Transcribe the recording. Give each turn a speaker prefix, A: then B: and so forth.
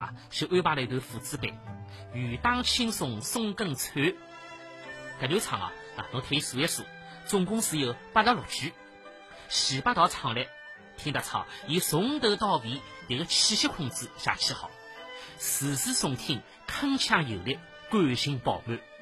A: 就安排了一段父子版，雨当轻松送更川。搿段唱侬可以数一数，总共是有86句。徐八道唱来，听得出伊从头到尾迭个气息控制写起好，字字诵听铿锵有力，感情饱满。